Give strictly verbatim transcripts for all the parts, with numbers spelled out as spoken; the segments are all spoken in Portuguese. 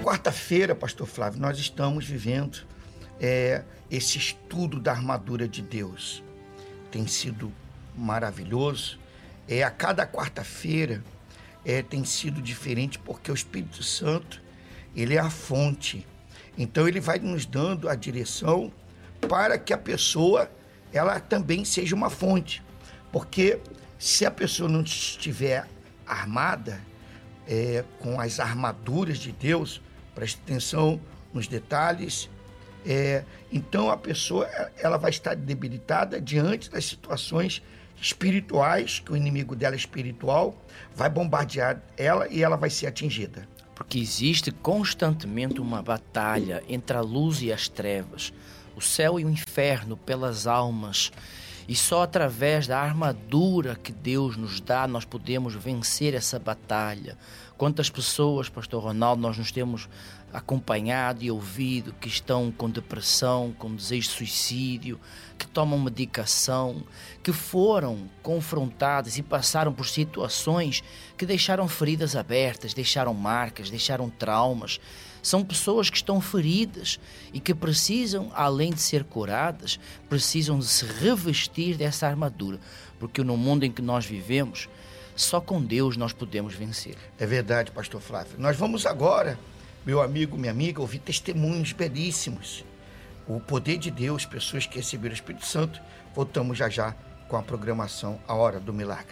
quarta-feira, pastor Flávio, nós estamos vivendo é, esse estudo da armadura de Deus. Tem sido maravilhoso. É, a cada quarta-feira é, tem sido diferente porque o Espírito Santo, ele é a fonte. Então ele vai nos dando a direção para que a pessoa, ela também seja uma fonte. Porque se a pessoa não estiver armada, é, com as armaduras de Deus, preste atenção nos detalhes, é, então a pessoa, ela vai estar debilitada diante das situações espirituais, que o inimigo dela é espiritual, vai bombardear ela e ela vai ser atingida. Porque existe constantemente uma batalha entre a luz e as trevas, o céu e o inferno pelas almas. E só através da armadura que Deus nos dá, nós podemos vencer essa batalha. Quantas pessoas, pastor Ronaldo, nós nos temos acompanhado e ouvido que estão com depressão, com desejo de suicídio, que tomam medicação, que foram confrontadas e passaram por situações que deixaram feridas abertas, deixaram marcas, deixaram traumas. São pessoas que estão feridas e que precisam, além de ser curadas, precisam de se revestir dessa armadura. Porque no mundo em que nós vivemos, só com Deus nós podemos vencer. É verdade, pastor Flávio. Nós vamos agora, meu amigo, minha amiga, ouvir testemunhos belíssimos. O poder de Deus, pessoas que receberam o Espírito Santo. Voltamos já já com a programação A Hora do Milagre.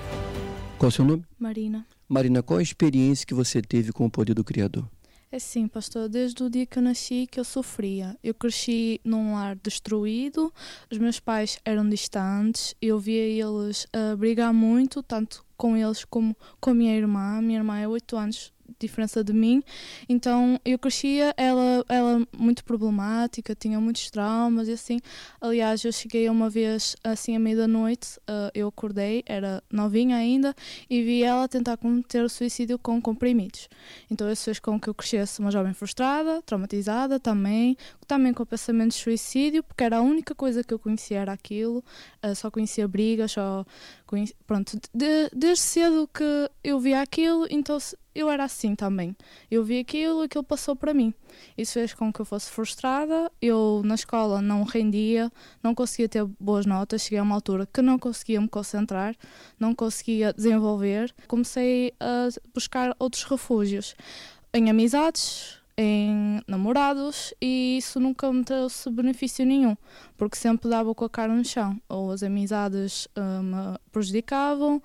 Qual é o seu nome? Marina. Marina, qual a experiência que você teve com o poder do Criador? É sim, pastor, desde o dia que eu nasci que eu sofria. Eu cresci num lar destruído, os meus pais eram distantes, eu via eles uh, brigar muito, tanto com eles como com a minha irmã. A minha irmã é oito anos de diferença de mim, então eu crescia, ela, ela muito problemática, tinha muitos traumas e assim. Aliás, eu cheguei uma vez assim à meia da noite, uh, eu acordei, era novinha ainda, e vi ela tentar cometer o suicídio com comprimidos. Então isso fez com que eu crescesse uma jovem frustrada, traumatizada também, também com pensamentos de suicídio, porque era a única coisa que eu conhecia era aquilo, uh, só conhecia brigas, só conhecia, pronto, de, desde cedo que eu via aquilo, então eu era assim também. Eu vi aquilo e aquilo passou para mim. Isso fez com que eu fosse frustrada. Eu, na escola, não rendia, não conseguia ter boas notas. Cheguei a uma altura que não conseguia me concentrar, não conseguia desenvolver. Comecei a buscar outros refúgios em amizades, em namorados, e isso nunca me trouxe benefício nenhum, porque sempre dava com a cara no chão. Ou as amizades uh, me prejudicavam,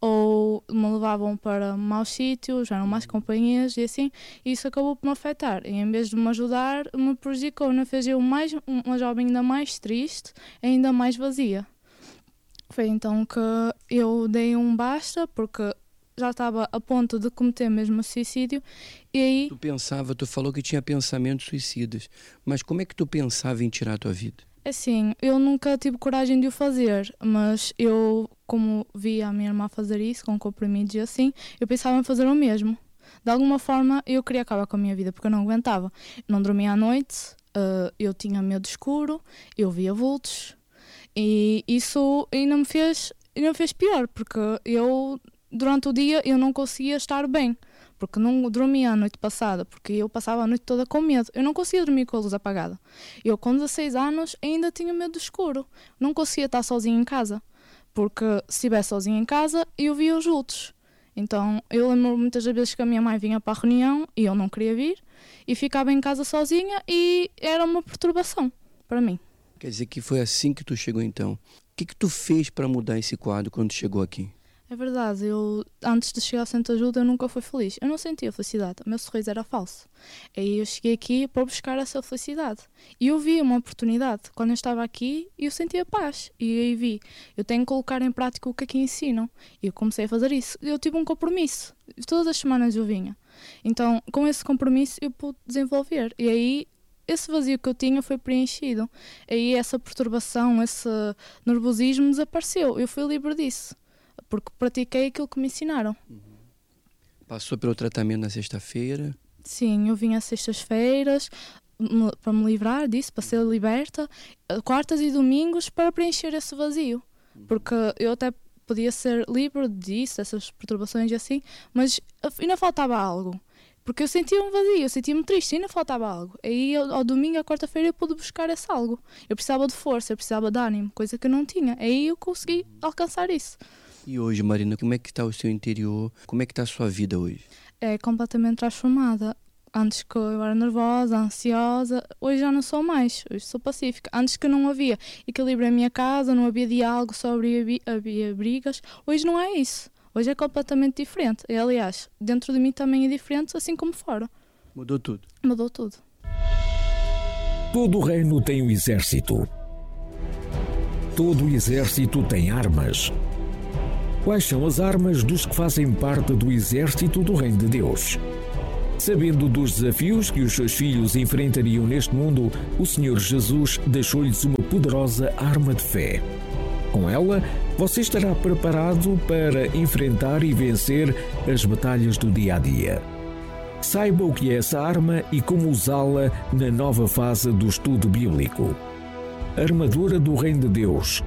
ou me levavam para maus sítios, eram más companhias e assim, e isso acabou por me afetar. E em vez de me ajudar, me prejudicou, ainda fez eu mais, uma jovem ainda mais triste, ainda mais vazia. Foi então que eu dei um basta, porque já estava a ponto de cometer mesmo suicídio, e aí... Tu pensava, tu falou que tinha pensamentos suicidas, mas como é que tu pensava em tirar a tua vida? Assim, eu nunca tive coragem de o fazer, mas eu, como via a minha irmã fazer isso, com comprimidos e assim, eu pensava em fazer o mesmo. De alguma forma, eu queria acabar com a minha vida, porque eu não aguentava. Eu não dormia à noite, uh, eu tinha medo escuro, eu via vultos, e isso ainda me fez, ainda me fez pior, porque eu... Durante o dia eu não conseguia estar bem, porque não dormia a noite passada, porque eu passava a noite toda com medo. Eu não conseguia dormir com a luz apagada. Eu, com dezasseis anos, ainda tinha medo do escuro. Não conseguia estar sozinha em casa, porque se estivesse sozinha em casa, eu via os vultos. Então, eu lembro muitas vezes que a minha mãe vinha para a reunião e eu não queria vir, e ficava em casa sozinha, e era uma perturbação para mim. Quer dizer que foi assim que tu chegou então. O que que tu fez para mudar esse quadro quando tu chegou aqui? É verdade, eu antes de chegar ao Centro de Ajuda eu nunca fui feliz, eu não sentia felicidade, o meu sorriso era falso. Aí eu cheguei aqui para buscar essa felicidade e eu vi uma oportunidade. Quando eu estava aqui eu sentia paz e aí vi, eu tenho que colocar em prática o que aqui ensinam, e eu comecei a fazer isso. Eu tive um compromisso, todas as semanas eu vinha, então com esse compromisso eu pude desenvolver, e aí esse vazio que eu tinha foi preenchido, aí essa perturbação, esse nervosismo desapareceu, eu fui livre disso, porque pratiquei aquilo que me ensinaram. Uhum. Passou pelo tratamento na sexta-feira? Sim, eu vim às sextas-feiras para me livrar disso, para ser liberta, quartas e domingos para preencher esse vazio, uhum. Porque eu até podia ser livre disso, dessas perturbações e assim, mas ainda faltava algo, Porque eu sentia-me vazio, eu sentia-me triste, ainda faltava algo. Aí ao, ao domingo, à quarta-feira, eu pude buscar esse algo. Eu precisava de força, eu precisava de ânimo, coisa que eu não tinha. Aí eu consegui alcançar isso. E hoje, Marina, como é que está o seu interior? Como é que está a sua vida hoje? É completamente transformada. Antes que eu era nervosa, ansiosa, hoje já não sou mais, hoje sou pacífica. Antes que não havia equilíbrio em minha casa, não havia diálogo, só havia, havia brigas, hoje não é isso. Hoje é completamente diferente. E, aliás, dentro de mim também é diferente, assim como fora. Mudou tudo? Mudou tudo. Todo o reino tem um exército. Todo o exército tem armas. Quais são as armas dos que fazem parte do exército do reino de Deus? Sabendo dos desafios que os seus filhos enfrentariam neste mundo, o Senhor Jesus deixou-lhes uma poderosa arma de fé. Com ela, você estará preparado para enfrentar e vencer as batalhas do dia a dia. Saiba o que é essa arma e como usá-la na nova fase do estudo bíblico. Armadura do Reino de Deus.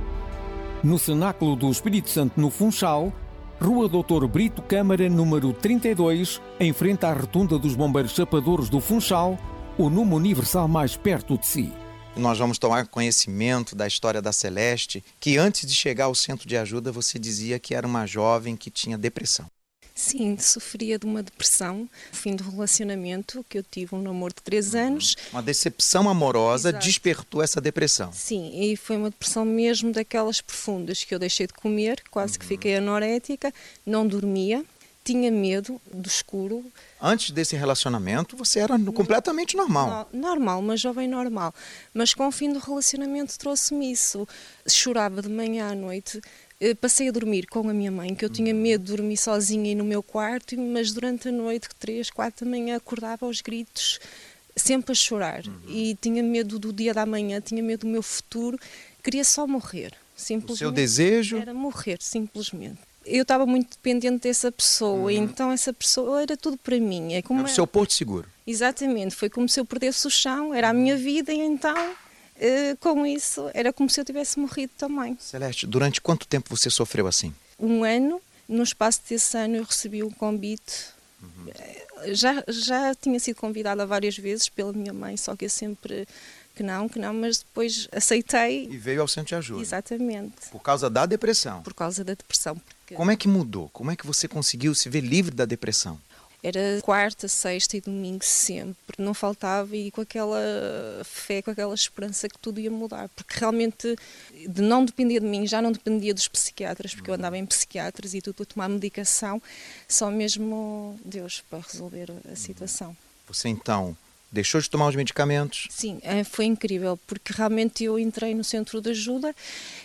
No Cenáculo do Espírito Santo, no Funchal, Rua doutor Brito Câmara, número trinta e dois, em frente à rotunda dos Bombeiros Chapadores do Funchal, o número universal mais perto de si. Nós vamos tomar conhecimento da história da Celeste, que antes de chegar ao centro de ajuda, você dizia que era uma jovem que tinha depressão. Sim, sofria de uma depressão, no fim do relacionamento, que eu tive um namoro de três anos. Uma decepção amorosa. Exato. Despertou essa depressão. Sim, e foi uma depressão mesmo daquelas profundas, que eu deixei de comer, quase uhum. que fiquei anorética, não dormia, tinha medo do escuro. Antes desse relacionamento, você era completamente normal. No, normal, uma jovem normal. Mas com o fim do relacionamento trouxe-me isso. Chorava de manhã à noite. Passei a dormir com a minha mãe, que eu tinha medo de dormir sozinha e no meu quarto, mas durante a noite, três, quatro da manhã, acordava aos gritos, sempre a chorar. Uhum. E tinha medo do dia da manhã, tinha medo do meu futuro, queria só morrer. Simplesmente. O seu desejo? Era morrer, simplesmente. Eu estava muito dependente dessa pessoa, uhum. então essa pessoa era tudo para mim. É como era o seu porto seguro. Exatamente, foi como se eu perdesse o chão, era a minha vida e então... Uh, com isso, era como se eu tivesse morrido também. Celeste, durante quanto tempo você sofreu assim? Um ano. No espaço desse ano eu recebi um convite. Uhum. Já, já tinha sido convidada várias vezes pela minha mãe, só que eu sempre que não, que não, mas depois aceitei. E veio ao centro de ajuda. Exatamente. Por causa da depressão. Por causa da depressão. Porque... Como é que mudou? Como é que você conseguiu se ver livre da depressão? Era quarta, sexta e domingo sempre, não faltava, e com aquela fé, com aquela esperança que tudo ia mudar, porque realmente de não dependia de mim, já não dependia dos psiquiatras, porque eu andava em psiquiatras e tudo para tomar medicação, só mesmo Deus para resolver a situação. Você então deixou de tomar os medicamentos? Sim, foi incrível, porque realmente eu entrei no centro de ajuda,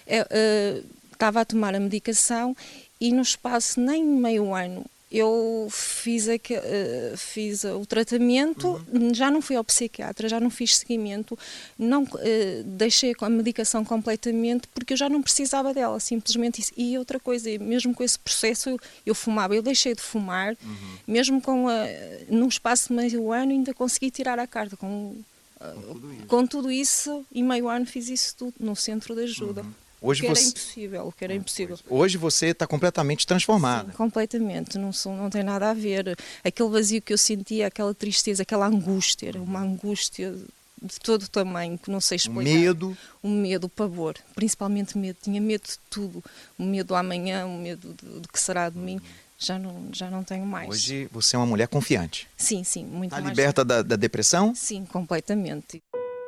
estava a tomar a medicação e no espaço nem meio ano, eu fiz, aqu... fiz o tratamento, uhum. já não fui ao psiquiatra, já não fiz seguimento, não uh, deixei a medicação completamente porque eu já não precisava dela, simplesmente isso. E outra coisa, mesmo com esse processo eu, eu fumava, eu deixei de fumar, uhum. mesmo com a, num espaço de meio ano ainda consegui tirar a carta, com, uh, com, tudo, com tudo isso, e meio ano fiz isso tudo no centro de ajuda. Uhum. Hoje que você... era impossível, que era impossível. Hoje você está completamente transformada. Sim, completamente, não, sou, não tem nada a ver. Aquele vazio que eu sentia, aquela tristeza, aquela angústia, era uma angústia de todo o tamanho, que não sei explicar. O medo? O medo, o pavor, principalmente medo. Tinha medo de tudo. O medo do amanhã, o medo do, do que será de mim. Já não, já não tenho mais. Hoje você é uma mulher confiante. Sim, sim, muito mais. Está liberta da, da depressão? Sim, completamente.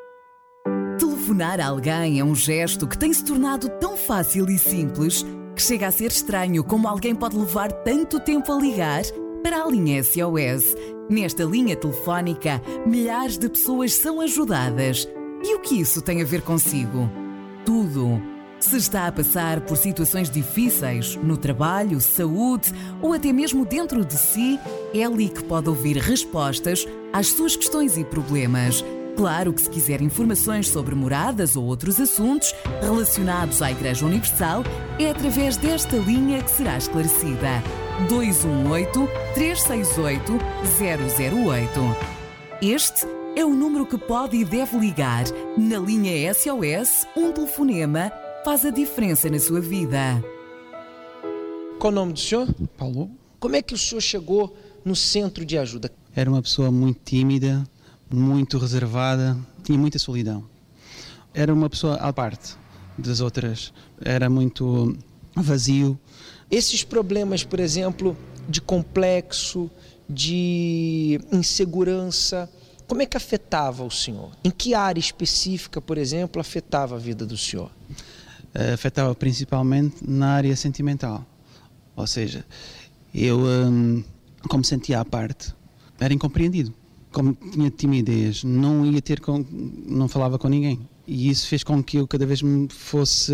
Telefonar a alguém é um gesto que tem se tornado tão fácil e simples que chega a ser estranho como alguém pode levar tanto tempo a ligar para a linha S O S. Nesta linha telefónica, milhares de pessoas são ajudadas. E o que isso tem a ver consigo? Tudo. Se está a passar por situações difíceis no trabalho, saúde ou até mesmo dentro de si, é ali que pode ouvir respostas às suas questões e problemas. Claro que se quiser informações sobre moradas ou outros assuntos relacionados à Igreja Universal, é através desta linha que será esclarecida. dois um oito, três seis oito, zero zero oito. Este é o número que pode e deve ligar. Na linha S O S, um telefonema faz a diferença na sua vida. Qual o nome do senhor? Paulo. Como é que o senhor chegou no centro de ajuda? Era uma pessoa muito tímida, muito reservada, tinha muita solidão. Era uma pessoa à parte das outras, era muito vazio. Esses problemas, por exemplo, de complexo, de insegurança, como é que afetava o senhor? Em que área específica, por exemplo, afetava a vida do senhor? Afetava principalmente na área sentimental. Ou seja, eu, hum, como sentia à parte, era incompreendido. Como tinha timidez, não ia ter com, não falava com ninguém. E isso fez com que eu cada vez me fosse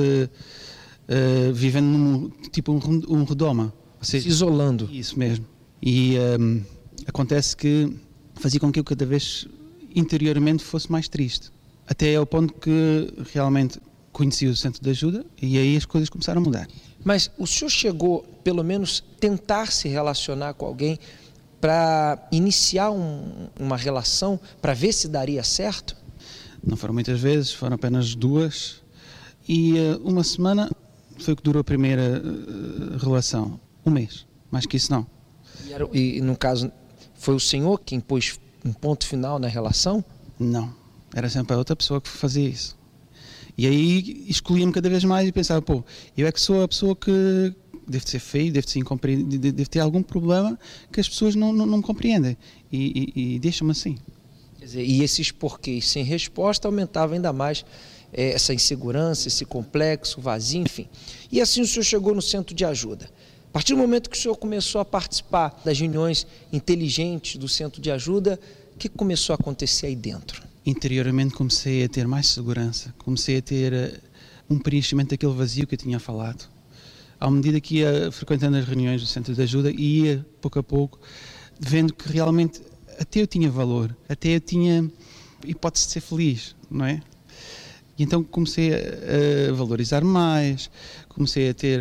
uh, vivendo num, tipo um, um redoma. Ou seja, se isolando. Isso mesmo. E um, acontece que fazia com que eu cada vez interiormente fosse mais triste. Até ao ponto que realmente conheci o centro de ajuda e aí as coisas começaram a mudar. Mas o senhor chegou, pelo menos, tentar se relacionar com alguém para iniciar um, uma relação, para ver se daria certo? Não foram muitas vezes, foram apenas duas. E uh, uma semana foi o que durou a primeira uh, relação. Um mês, mais que isso não. E, era, e no caso, foi o senhor que impôs um ponto final na relação? Não, era sempre a outra pessoa que fazia isso. E aí escolhia-me cada vez mais e pensava, pô, eu é que sou a pessoa que deve ser feio, deve ser incompreendido, deve ter algum problema que as pessoas não, não, não me compreendem e, e, e deixam-me assim. Quer dizer, e esses porquês sem resposta aumentavam ainda mais é, essa insegurança, esse complexo, vazio, enfim. E assim o senhor chegou no centro de ajuda. A partir do momento que o senhor começou a participar das reuniões inteligentes do centro de ajuda, o que começou a acontecer aí dentro? Interiormente comecei a ter mais segurança, comecei a ter uh, um preenchimento daquele vazio que eu tinha falado. À medida que ia frequentando as reuniões do centro de ajuda, ia pouco a pouco vendo que realmente até eu tinha valor, até eu tinha hipótese de ser feliz, não é? E então comecei a, a valorizar mais, comecei a ter,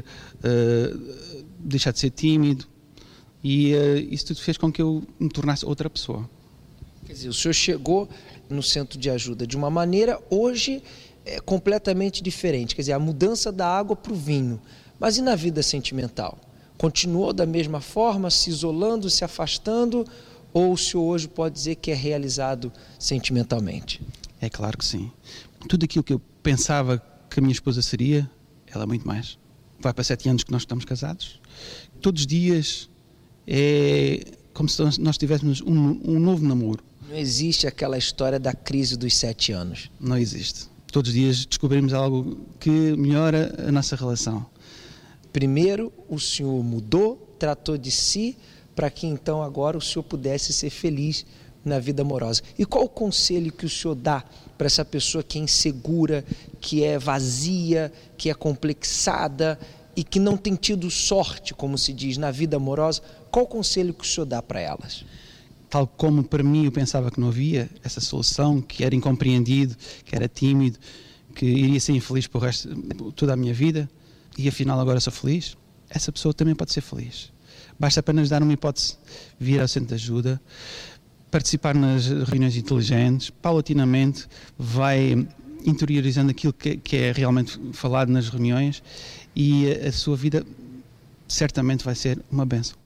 uh, deixar de ser tímido e uh, isso tudo fez com que eu me tornasse outra pessoa. Quer dizer, o senhor chegou no centro de ajuda de uma maneira, hoje é completamente diferente, quer dizer, a mudança da água para o vinho. Mas e na vida sentimental? Continuou da mesma forma, se isolando, se afastando, ou o senhor hoje pode dizer que é realizado sentimentalmente? É claro que sim. Tudo aquilo que eu pensava que a minha esposa seria, ela é muito mais. Vai para sete anos que nós estamos casados. Todos os dias é como se nós tivéssemos um, um novo namoro. Não existe aquela história da crise dos sete anos? Não existe. Todos os dias descobrimos algo que melhora a nossa relação. Primeiro, o senhor mudou, tratou de si, para que então agora o senhor pudesse ser feliz na vida amorosa. E qual o conselho que o senhor dá para essa pessoa que é insegura, que é vazia, que é complexada e que não tem tido sorte, como se diz, na vida amorosa? Qual o conselho que o senhor dá para elas? Tal como para mim eu pensava que não havia essa solução, que era incompreendido, que era tímido, que iria ser infeliz por resto, toda a minha vida, e afinal agora sou feliz, essa pessoa também pode ser feliz. Basta apenas dar uma hipótese, vir ao centro de ajuda, participar nas reuniões inteligentes, paulatinamente vai interiorizando aquilo que, que é realmente falado nas reuniões e a, a sua vida certamente vai ser uma bênção.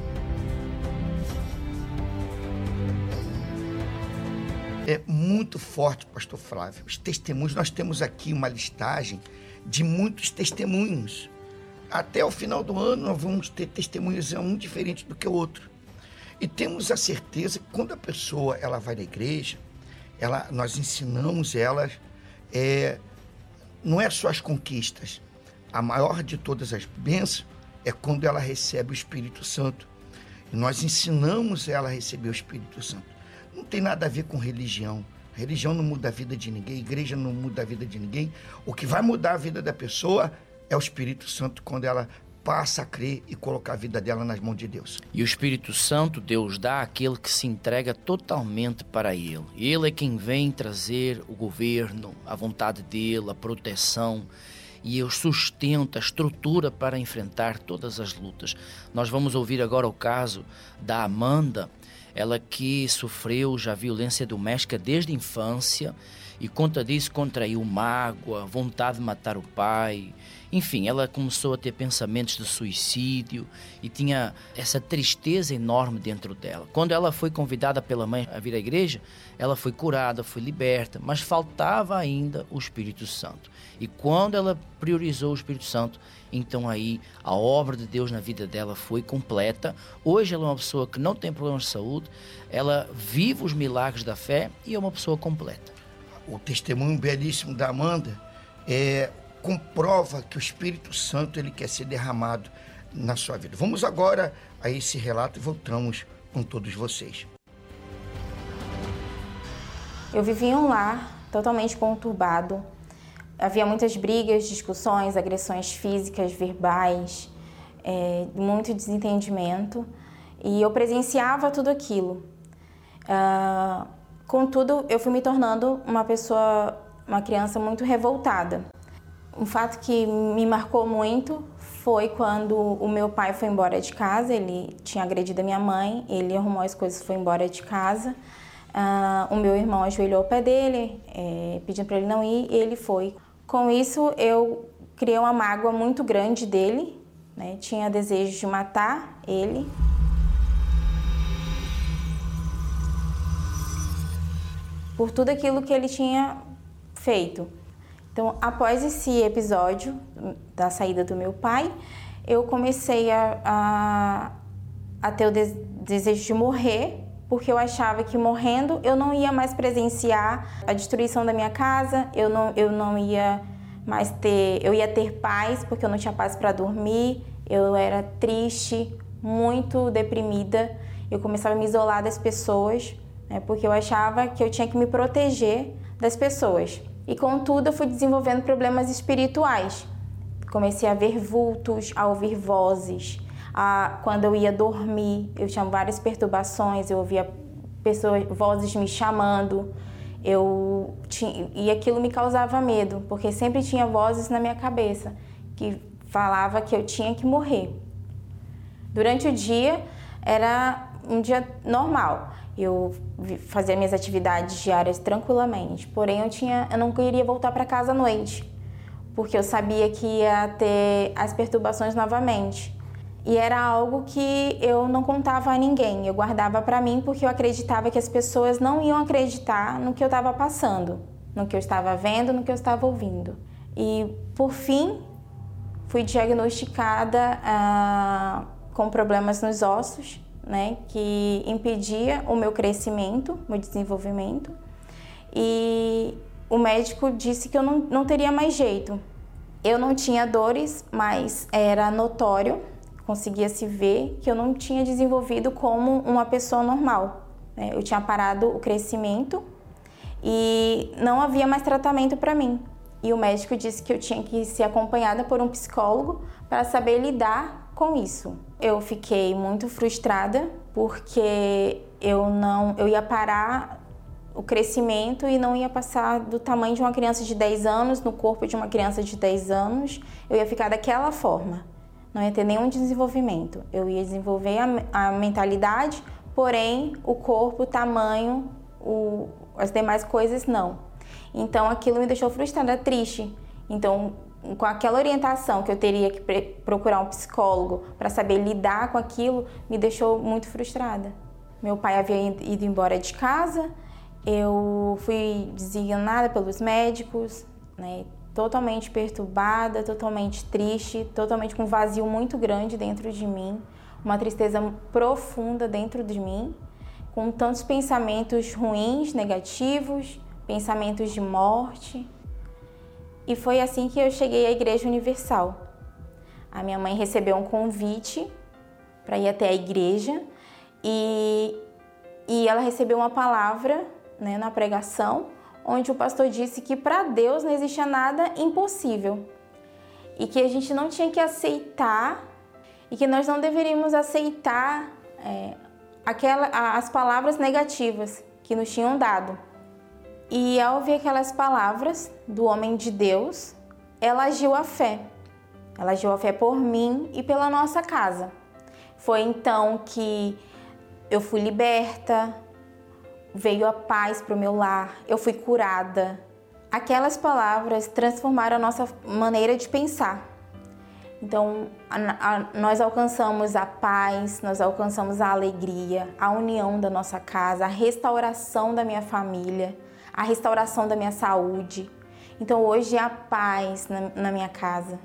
É muito forte, pastor Flávio. Os testemunhos, nós temos aqui uma listagem de muitos testemunhos. Até o final do ano nós vamos ter testemunhos um diferente do que o outro. E temos a certeza que quando a pessoa ela vai na igreja, ela, nós ensinamos ela, é, não é só as conquistas. A maior de todas as bênçãos é quando ela recebe o Espírito Santo. E nós ensinamos ela a receber o Espírito Santo. Não tem nada a ver com religião. A religião não muda a vida de ninguém, a igreja não muda a vida de ninguém. O que vai mudar a vida da pessoa é o Espírito Santo quando ela passa a crer e colocar a vida dela nas mãos de Deus. E o Espírito Santo Deus dá àquele que se entrega totalmente para Ele. Ele é quem vem trazer o governo, a vontade dele, a proteção e o sustento, a estrutura para enfrentar todas as lutas. Nós vamos ouvir agora o caso da Amanda, ela que sofreu já violência doméstica desde a infância e conta disso contraiu mágoa, vontade de matar o pai. Enfim, ela começou a ter pensamentos de suicídio e tinha essa tristeza enorme dentro dela. Quando ela foi convidada pela mãe a vir à igreja, ela foi curada, foi liberta, mas faltava ainda o Espírito Santo. E quando ela priorizou o Espírito Santo, então aí a obra de Deus na vida dela foi completa. Hoje ela é uma pessoa que não tem problemas de saúde, ela vive os milagres da fé e é uma pessoa completa. O testemunho belíssimo da Amanda é, comprova que o Espírito Santo ele quer ser derramado na sua vida. Vamos agora a esse relato e voltamos com todos vocês. Eu vivi em um lar totalmente conturbado. Havia muitas brigas, discussões, agressões físicas, verbais, é, muito desentendimento. E eu presenciava tudo aquilo. Uh, contudo, eu fui me tornando uma pessoa, uma criança muito revoltada. Um fato que me marcou muito foi quando o meu pai foi embora de casa. Ele tinha agredido a minha mãe, ele arrumou as coisas e foi embora de casa. Uh, o meu irmão ajoelhou ao pé dele, é, pedindo para ele não ir, e ele foi. Com isso, eu criei uma mágoa muito grande dele, né? Tinha desejo de matar ele. Por tudo aquilo que ele tinha feito. Então, após esse episódio da saída do meu pai, eu comecei a, a, a ter o de, desejo de morrer, porque eu achava que morrendo eu não ia mais presenciar a destruição da minha casa, eu não, eu não ia mais ter, eu ia ter paz, porque eu não tinha paz para dormir, eu era triste, muito deprimida, eu começava a me isolar das pessoas, né, porque eu achava que eu tinha que me proteger das pessoas. E contudo eu fui desenvolvendo problemas espirituais. Comecei a ver vultos, a ouvir vozes. A, quando eu ia dormir, eu tinha várias perturbações, eu ouvia pessoas, vozes me chamando. Eu tinha, e aquilo me causava medo, porque sempre tinha vozes na minha cabeça que falava que eu tinha que morrer. Durante o dia era um dia normal. Eu fazia minhas atividades diárias tranquilamente, porém eu, tinha, eu não queria voltar para casa à noite, porque eu sabia que ia ter as perturbações novamente. E era algo que eu não contava a ninguém, eu guardava para mim porque eu acreditava que as pessoas não iam acreditar no que eu estava passando, no que eu estava vendo, no que eu estava ouvindo. E, por fim, fui diagnosticada ah, com problemas nos ossos, né, que impedia o meu crescimento, meu desenvolvimento. E o médico disse que eu não, não teria mais jeito. Eu não tinha dores, mas era notório, conseguia se ver que eu não tinha desenvolvido como uma pessoa normal, né? Eu tinha parado o crescimento e não havia mais tratamento para mim. E o médico disse que eu tinha que ser acompanhada por um psicólogo para saber lidar com isso. Eu fiquei muito frustrada porque eu não, eu ia parar o crescimento e não ia passar do tamanho de uma criança de dez anos no corpo de uma criança de dez anos. Eu ia ficar daquela forma, não ia ter nenhum desenvolvimento. Eu ia desenvolver a, a mentalidade, porém o corpo, o tamanho, o, as demais coisas não. Então aquilo me deixou frustrada, triste. Então, com aquela orientação que eu teria que procurar um psicólogo para saber lidar com aquilo, me deixou muito frustrada. Meu pai havia ido embora de casa, eu fui designada pelos médicos, né, totalmente perturbada, totalmente triste, totalmente com um vazio muito grande dentro de mim, uma tristeza profunda dentro de mim, com tantos pensamentos ruins, negativos, pensamentos de morte. E foi assim que eu cheguei à Igreja Universal. A minha mãe recebeu um convite para ir até a igreja e, e ela recebeu uma palavra, né, na pregação, onde o pastor disse que para Deus não existia nada impossível e que a gente não tinha que aceitar e que nós não deveríamos aceitar é, aquela, as palavras negativas que nos tinham dado. E ao ouvir aquelas palavras do homem de Deus, ela agiu a fé. Ela agiu a fé por mim e pela nossa casa. Foi então que eu fui liberta, veio a paz para o meu lar, eu fui curada, aquelas palavras transformaram a nossa maneira de pensar. Então, a, a, nós alcançamos a paz, nós alcançamos a alegria, a união da nossa casa, a restauração da minha família, a restauração da minha saúde. Então, hoje há paz na, na minha casa.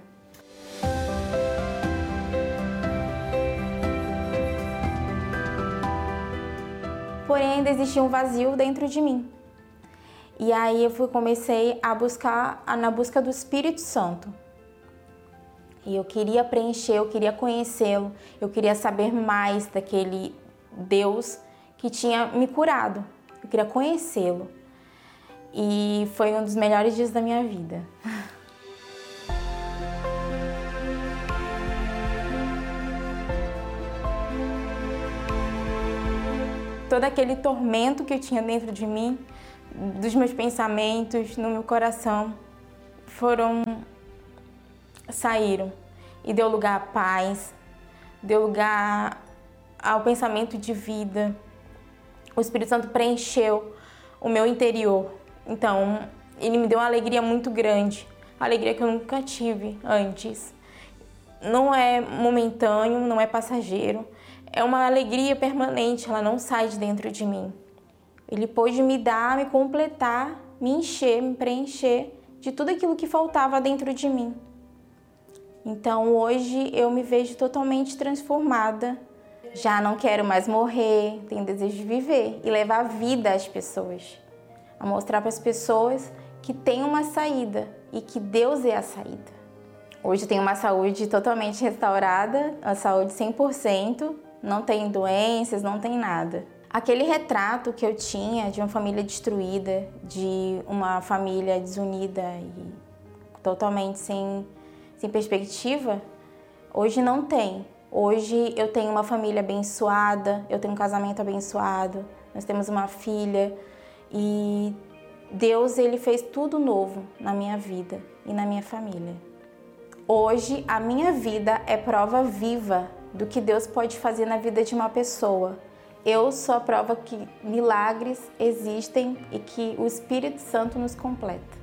Porém, ainda existia um vazio dentro de mim. E aí eu fui, comecei a buscar, a, na busca do Espírito Santo. E eu queria preencher, eu queria conhecê-lo, eu queria saber mais daquele Deus que tinha me curado. Eu queria conhecê-lo. E foi um dos melhores dias da minha vida. Todo aquele tormento que eu tinha dentro de mim, dos meus pensamentos, no meu coração, foram, saíram. E deu lugar à paz, deu lugar ao pensamento de vida. O Espírito Santo preencheu o meu interior. Então, ele me deu uma alegria muito grande, uma alegria que eu nunca tive antes. Não é momentâneo, não é passageiro. É uma alegria permanente, ela não sai de dentro de mim. Ele pôde me dar, me completar, me encher, me preencher de tudo aquilo que faltava dentro de mim. Então hoje eu me vejo totalmente transformada. Já não quero mais morrer, tenho desejo de viver e levar vida às pessoas. A mostrar para as pessoas que tem uma saída e que Deus é a saída. Hoje tenho uma saúde totalmente restaurada, a saúde cem por cento. Não tem doenças, não tem nada. Aquele retrato que eu tinha de uma família destruída, de uma família desunida e totalmente sem, sem perspectiva, hoje não tem. Hoje eu tenho uma família abençoada, eu tenho um casamento abençoado, nós temos uma filha e Deus, ele fez tudo novo na minha vida e na minha família. Hoje a minha vida é prova viva do que Deus pode fazer na vida de uma pessoa. Eu sou a prova que milagres existem e que o Espírito Santo nos completa.